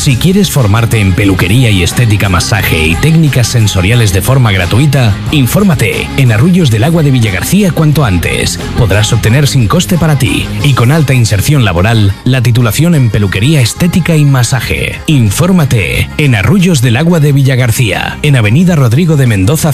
Si quieres formarte en peluquería y estética, masaje y técnicas sensoriales de forma gratuita, infórmate en Arrullos del Agua de Villagarcía cuanto antes. Podrás obtener sin coste para ti y con alta inserción laboral la titulación en peluquería, estética y masaje. Infórmate en Arrullos del Agua de Villagarcía, en Avenida Rodrigo de Mendoza